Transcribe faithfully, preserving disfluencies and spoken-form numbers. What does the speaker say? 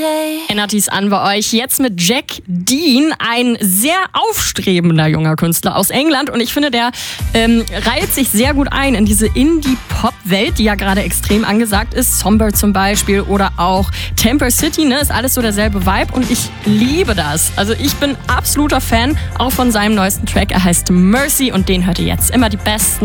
Energy's an bei euch. Jetzt mit Jack Dean, ein sehr aufstrebender junger Künstler aus England. Und ich finde, der ähm, reiht sich sehr gut ein in diese Indie-Pop-Welt, die ja gerade extrem angesagt ist. Songbird zum Beispiel oder auch Temper City, ne? Ist alles so derselbe Vibe und ich liebe das. Also ich bin absoluter Fan auch von seinem neuesten Track. Er heißt Mercy und den hört ihr jetzt. Immer die besten